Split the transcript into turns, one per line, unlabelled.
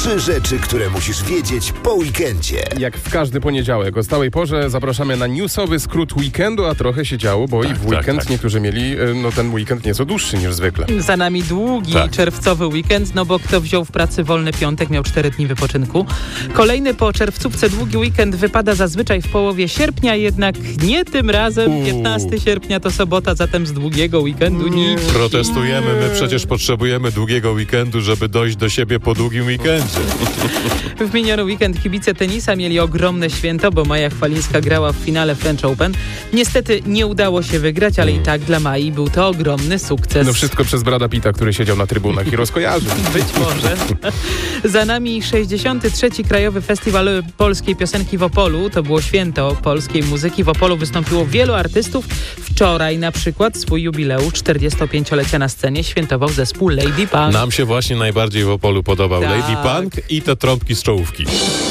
3 rzeczy, które musisz wiedzieć po weekendzie.
Jak w każdy poniedziałek o stałej porze zapraszamy na newsowy skrót weekendu, a trochę się działo, bo i w weekend niektórzy mieli ten weekend nieco dłuższy niż zwykle.
Za nami długi czerwcowy weekend, no bo kto wziął w pracy wolny piątek, miał 4 dni wypoczynku. Kolejny po czerwcówce długi weekend wypada zazwyczaj w połowie sierpnia, jednak nie tym razem. 15 sierpnia to sobota, zatem z długiego weekendu nic.
Protestujemy, my przecież potrzebujemy długiego weekendu, żeby dojść do siebie po długim weekendzie.
W miniony weekend kibice tenisa mieli ogromne święto, bo Maja Chwalińska grała w finale French Open. Niestety nie udało się wygrać, ale i tak dla Mai był to ogromny sukces.
No wszystko przez Brada Pitta, który siedział na trybunach i rozkojarzył.
Być może. Za nami 63. Krajowy Festiwal Polskiej Piosenki w Opolu. To było święto polskiej muzyki. W Opolu wystąpiło wielu artystów. Wczoraj na przykład swój jubileusz 45-lecia na scenie świętował zespół Lady Punk.
Nam się właśnie najbardziej w Opolu podobał Lady Punk i te trąbki z czołówki.